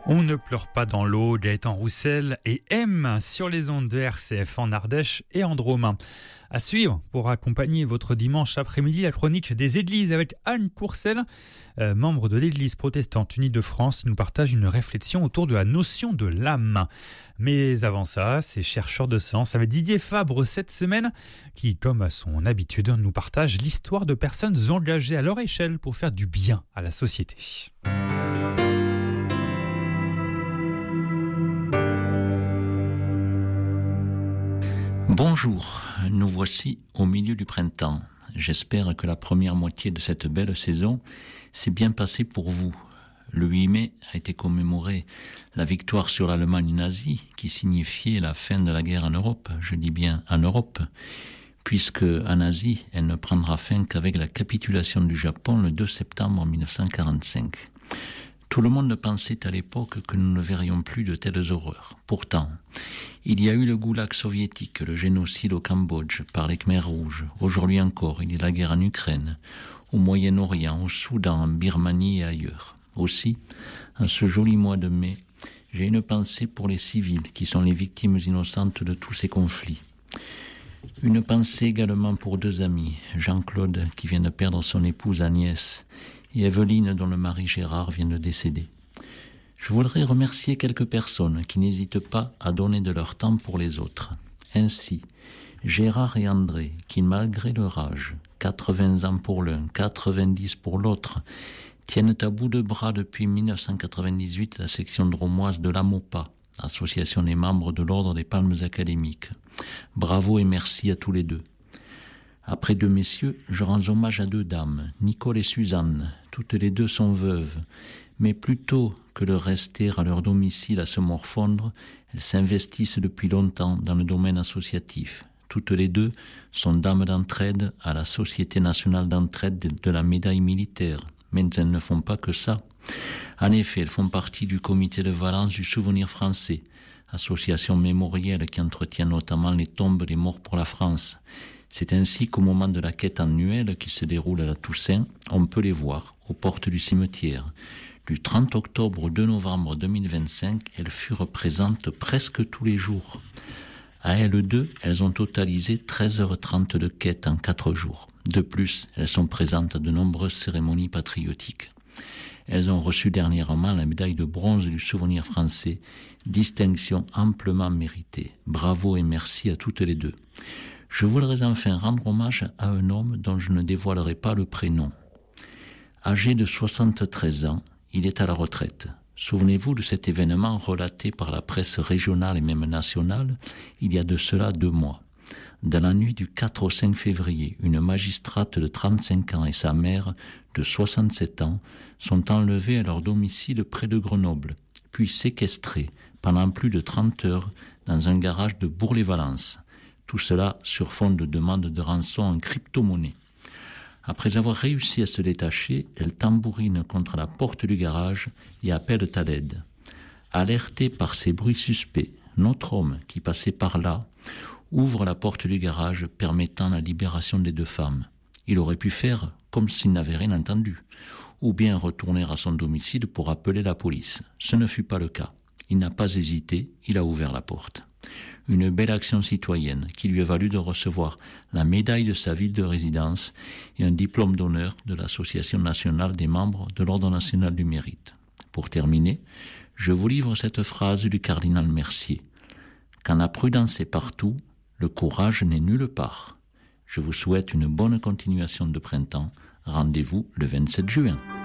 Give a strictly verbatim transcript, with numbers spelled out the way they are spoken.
On ne pleure pas dans l'eau, Gaëtan Roussel et M sur les ondes de R C F en Ardèche et en Drôme. À suivre pour accompagner votre dimanche après-midi la chronique des églises avec Anne Courcel, euh, membre de l'Église protestante unie de France, qui nous partage une réflexion autour de la notion de l'âme. Mais avant ça, c'est chercheur de sens avec Didier Fabre cette semaine qui, comme à son habitude, nous partage l'histoire de personnes engagées à leur échelle pour faire du bien à la société. Bonjour, nous voici au milieu du printemps. J'espère que la première moitié de cette belle saison s'est bien passée pour vous. Le huit mai a été commémoré la victoire sur l'Allemagne nazie qui signifiait la fin de la guerre en Europe, je dis bien en Europe, puisque en Asie, elle ne prendra fin qu'avec la capitulation du Japon le deux septembre mille neuf cent quarante-cinq. Tout le monde pensait à l'époque que nous ne verrions plus de telles horreurs. Pourtant, il y a eu le goulag soviétique, le génocide au Cambodge par les Khmers rouges. Aujourd'hui encore, il y a la guerre en Ukraine, au Moyen-Orient, au Soudan, en Birmanie et ailleurs. Aussi, en ce joli mois de mai, j'ai une pensée pour les civils qui sont les victimes innocentes de tous ces conflits. Une pensée également pour deux amis, Jean-Claude qui vient de perdre son épouse Agnès et Evelyne dont le mari Gérard vient de décéder. Je voudrais remercier quelques personnes qui n'hésitent pas à donner de leur temps pour les autres. Ainsi, Gérard et André, qui malgré leur âge, quatre-vingts ans pour l'un, quatre-vingt-dix pour l'autre, tiennent à bout de bras depuis mille neuf cent quatre-vingt-dix-huit la section dromoise de l'AMOPA, Association des membres de l'Ordre des Palmes académiques. Bravo et merci à tous les deux. Après deux messieurs, je rends hommage à deux dames, Nicole et Suzanne. Toutes les deux sont veuves, mais plutôt que de rester à leur domicile à se morfondre, elles s'investissent depuis longtemps dans le domaine associatif. Toutes les deux sont dames d'entraide à la Société nationale d'entraide de la médaille militaire. Mais elles ne font pas que ça. En effet, elles font partie du comité de Valence du Souvenir français, association mémorielle qui entretient notamment les tombes des morts pour la France. C'est ainsi qu'au moment de la quête annuelle qui se déroule à la Toussaint, on peut les voir aux portes du cimetière. Du trente octobre au deux novembre deux mille vingt-cinq, elles furent présentes presque tous les jours. À elles deux, elles ont totalisé treize heures trente de quête en quatre jours. De plus, elles sont présentes à de nombreuses cérémonies patriotiques. Elles ont reçu dernièrement la médaille de bronze du Souvenir français, distinction amplement méritée. Bravo et merci à toutes les deux. Je voudrais enfin rendre hommage à un homme dont je ne dévoilerai pas le prénom. Âgé de soixante-treize ans, il est à la retraite. Souvenez-vous de cet événement relaté par la presse régionale et même nationale il y a de cela deux mois. Dans la nuit du quatre au cinq février, une magistrate de trente-cinq ans et sa mère de soixante-sept ans sont enlevés à leur domicile près de Grenoble, puis séquestrés pendant plus de trente heures dans un garage de Bourg-les-Valences. Tout cela sur fond de demande de rançon en crypto-monnaie. Après avoir réussi à se détacher, elle tambourine contre la porte du garage et appelle à l'aide. Alerté par ces bruits suspects, notre homme, qui passait par là, ouvre la porte du garage permettant la libération des deux femmes. Il aurait pu faire comme s'il n'avait rien entendu, ou bien retourner à son domicile pour appeler la police. Ce ne fut pas le cas. Il n'a pas hésité, il a ouvert la porte. Une belle action citoyenne qui lui a valu de recevoir la médaille de sa ville de résidence et un diplôme d'honneur de l'Association nationale des membres de l'Ordre national du mérite. Pour terminer, je vous livre cette phrase du cardinal Mercier. « Quand la prudence est partout, le courage n'est nulle part. » Je vous souhaite une bonne continuation de printemps. Rendez-vous le vingt-sept juin.